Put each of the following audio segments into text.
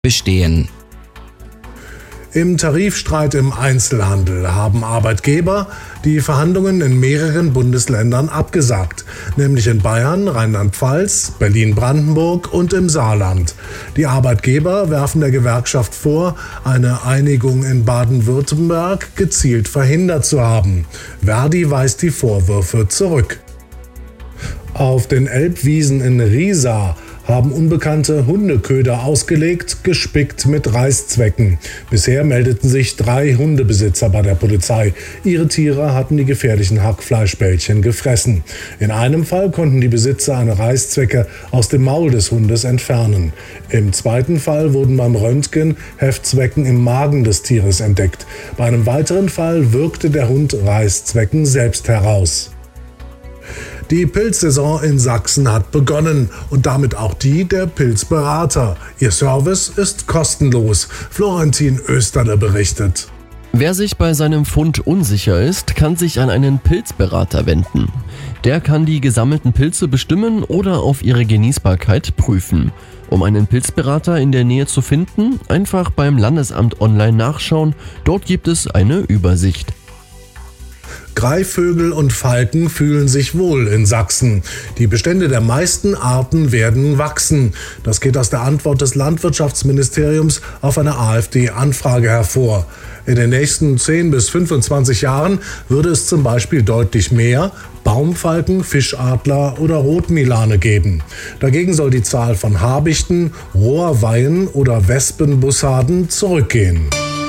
bestehen. Im Tarifstreit im Einzelhandel haben Arbeitgeber die Verhandlungen in mehreren Bundesländern abgesagt, nämlich in Bayern, Rheinland-Pfalz, Berlin-Brandenburg und im Saarland. Die Arbeitgeber werfen der Gewerkschaft vor, eine Einigung in Baden-Württemberg gezielt verhindert zu haben. Verdi weist die Vorwürfe zurück. Auf den Elbwiesen in Riesa haben Unbekannte Hundeköder ausgelegt, gespickt mit Reißzwecken. Bisher meldeten sich 3 Hundebesitzer bei der Polizei. Ihre Tiere hatten die gefährlichen Hackfleischbällchen gefressen. In einem Fall konnten die Besitzer eine Reißzwecke aus dem Maul des Hundes entfernen. Im zweiten Fall wurden beim Röntgen Heftzwecken im Magen des Tieres entdeckt. Bei einem weiteren Fall wirkte der Hund Reißzwecken selbst heraus. Die Pilzsaison in Sachsen hat begonnen und damit auch die der Pilzberater. Ihr Service ist kostenlos. Florentin Österle berichtet. Wer sich bei seinem Fund unsicher ist, kann sich an einen Pilzberater wenden. Der kann die gesammelten Pilze bestimmen oder auf ihre Genießbarkeit prüfen. Um einen Pilzberater in der Nähe zu finden, einfach beim Landesamt online nachschauen. Dort gibt es eine Übersicht. Greifvögel und Falken fühlen sich wohl in Sachsen. Die Bestände der meisten Arten werden wachsen. Das geht aus der Antwort des Landwirtschaftsministeriums auf eine AfD-Anfrage hervor. In den nächsten 10 bis 25 Jahren würde es zum Beispiel deutlich mehr Baumfalken, Fischadler oder Rotmilane geben. Dagegen soll die Zahl von Habichten, Rohrweihen oder Wespenbussarden zurückgehen.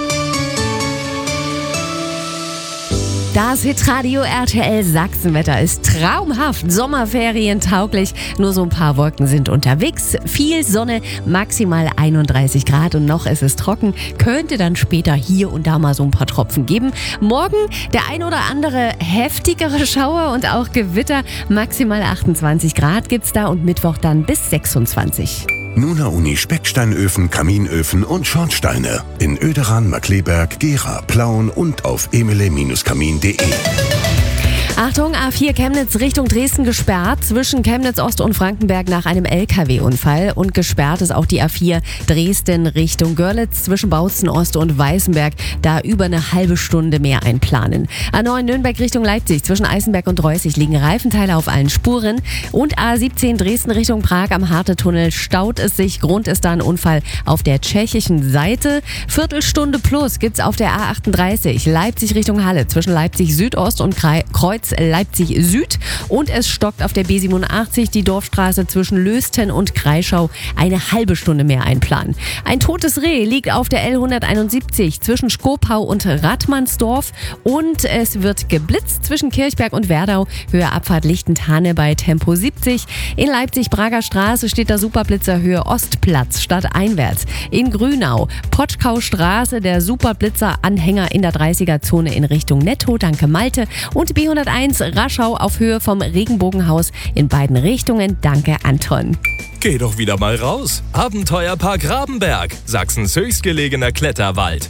Das Hitradio RTL Sachsenwetter ist traumhaft, sommerferientauglich. Nur so ein paar Wolken sind unterwegs. Viel Sonne, maximal 31 Grad und noch ist es trocken. Könnte dann später hier und da mal so ein paar Tropfen geben. Morgen der ein oder andere heftigere Schauer und auch Gewitter. Maximal 28 Grad gibt's da und Mittwoch dann bis 26. Nuna Uni Specksteinöfen, Kaminöfen und Schornsteine in Oederan, Markkleeberg, Gera, Plauen und auf emile-kamin.de. Achtung, A4 Chemnitz Richtung Dresden gesperrt, zwischen Chemnitz Ost und Frankenberg nach einem LKW-Unfall. Und gesperrt ist auch die A4 Dresden Richtung Görlitz, zwischen Bautzen Ost und Weißenberg. Da über eine halbe Stunde mehr einplanen. A9 Nürnberg Richtung Leipzig, zwischen Eisenberg und Reußig liegen Reifenteile auf allen Spuren. Und A17 Dresden Richtung Prag am Hartetunnel staut es sich. Grund ist da ein Unfall auf der tschechischen Seite. Viertelstunde plus gibt's auf der A38 Leipzig Richtung Halle, zwischen Leipzig Südost und Kreuz Leipzig Süd. Und es stockt auf der B87 die Dorfstraße zwischen Lösten und Kreischau, eine halbe Stunde mehr einplanen. Ein totes Reh liegt auf der L171 zwischen Skopau und Radmannsdorf. Und es wird geblitzt zwischen Kirchberg und Werdau, Höhe Abfahrt Lichtenthane bei Tempo 70. In Leipzig-Prager Straße steht der Superblitzer Höhe Ostplatz stadteinwärts. In Grünau Pottkaustraße der Superblitzer-Anhänger in der 30er-Zone in Richtung Netto, danke Malte. Und B101 Raschau auf Höhe vom Regenbogenhaus in beiden Richtungen, danke Anton. Geh doch wieder mal raus. Abenteuerpark Rabenberg, Sachsens höchstgelegener Kletterwald.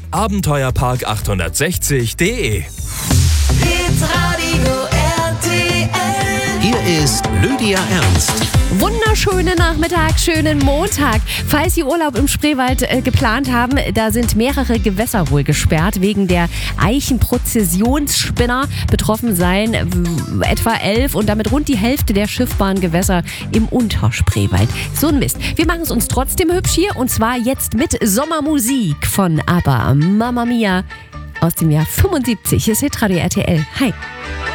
Abenteuerpark860.de. Hitradio RTL. Hier ist Lydia Ernst. Wunderschönen Nachmittag, schönen Montag. Falls Sie Urlaub im Spreewald geplant haben, da sind mehrere Gewässer wohl gesperrt wegen der Eichenprozessionsspinner. Betroffen seien etwa 11 und damit rund die Hälfte der schiffbaren Gewässer im Unterspreewald. So ein Mist. Wir machen es uns trotzdem hübsch hier und zwar jetzt mit Sommermusik von ABBA, Mamma Mia aus dem Jahr 75. Hier ist Hitradio RTL. Hi.